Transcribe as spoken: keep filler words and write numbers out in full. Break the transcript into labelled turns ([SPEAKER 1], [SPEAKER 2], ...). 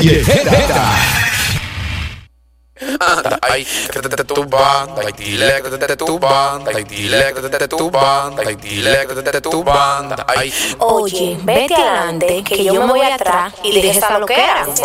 [SPEAKER 1] Callejera.
[SPEAKER 2] Anda, ay, que te tu banda, ay, dile que te tu banda, ay, dile que te tu banda, ay, dile que te tu banda, ay.
[SPEAKER 3] Oye, vete adelante, que yo me voy atrás y deje esa loquera.